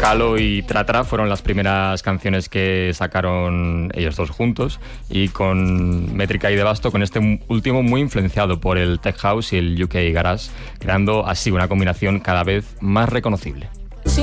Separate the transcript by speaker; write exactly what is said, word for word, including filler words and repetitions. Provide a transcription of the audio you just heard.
Speaker 1: Calo y Tratra fueron las primeras canciones que sacaron ellos dos juntos, y con Métrica y Devasto, con este último muy influenciado por el Tech House y el U K Garage, creando así una combinación cada vez más reconocible.